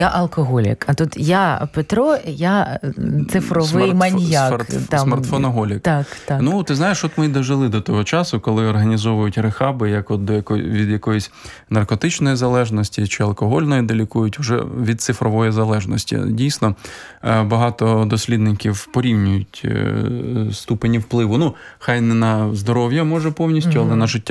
Я алкоголік, а тут я Петро, я цифровий маніяк. Смартфоноголік. Так. Ну, ти знаєш, от ми й дожили до того часу, коли організовують рехаби, як от від якоїсь наркотичної залежності чи алкогольної, де лікують вже від цифрової залежності. Дійсно, багато дослідників порівнюють ступені впливу. Ну, хай не на здоров'я може повністю, але на життя